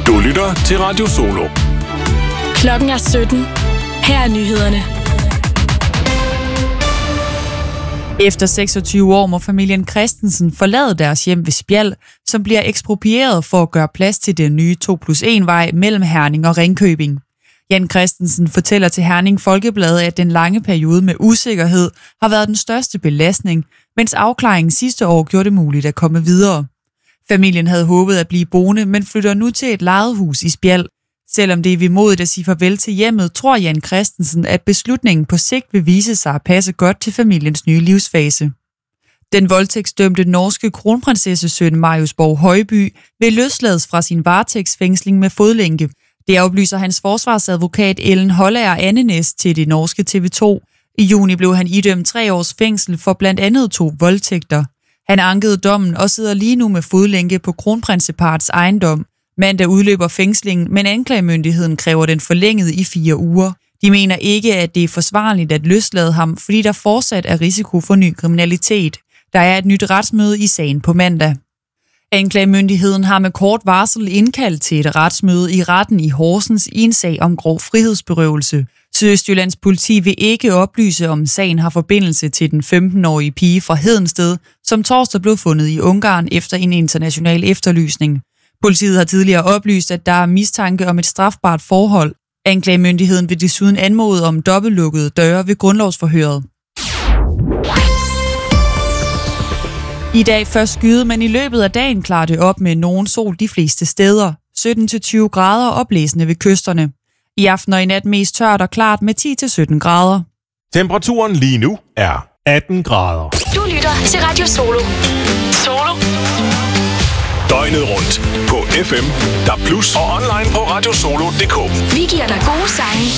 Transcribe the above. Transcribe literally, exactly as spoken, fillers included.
Du lytter til Radio Solo. Klokken er sytten. Her er nyhederne. Efter seksogtyve år må familien Christensen forlade deres hjem ved Spjald, som bliver eksproprieret for at gøre plads til den nye to plus en vej mellem Herning og Ringkøbing. Jan Christensen fortæller til Herning Folkeblad, at den lange periode med usikkerhed har været den største belastning, mens afklaringen sidste år gjorde det muligt at komme videre. Familien havde håbet at blive boende, men flytter nu til et lejet hus i Spjald. Selvom det er vemodigt at sige farvel til hjemmet, tror Jan Christensen, at beslutningen på sigt vil vise sig at passe godt til familiens nye livsfase. Den voldtægtsdømte norske kronprinsessesøn Marius Borg Højby vil løslades fra sin varetægtsfængsling med fodlænke. Det oplyser hans forsvarsadvokat Ellen Hollager Andenes til det norske T V to. I juni blev han idømt tre års fængsel for blandt andet to voldtægter. Han ankede dommen og sidder lige nu med fodlænke på kronprinseparets ejendom. Mandag udløber fængslingen, men anklagemyndigheden kræver den forlænget i fire uger. De mener ikke, at det er forsvarligt at løslade ham, fordi der fortsat er risiko for ny kriminalitet. Der er et nyt retsmøde i sagen på mandag. Anklagemyndigheden har med kort varsel indkaldt til et retsmøde i retten i Horsens i en sag om grov frihedsberøvelse. Sydøstjyllands politi vil ikke oplyse, om sagen har forbindelse til den femten-årige pige fra Hedensted, som torsdag blev fundet i Ungarn efter en international efterlysning. Politiet har tidligere oplyst, at der er mistanke om et strafbart forhold. Anklagemyndigheden vil desuden anmode om dobbeltlukkede døre ved grundlovsforhøret. I dag først skyde, men i løbet af dagen klarer det op med nogen sol de fleste steder. sytten til tyve grader oplæsende ved kysterne. I aften og i nat mest tørt og klart med ti til sytten grader. Temperaturen lige nu er atten grader. Du lytter til Radio Solo. Solo. Døgnet rundt på F M, D A B plus og online på radiosolo punktum d k. Vi giver dig gode sange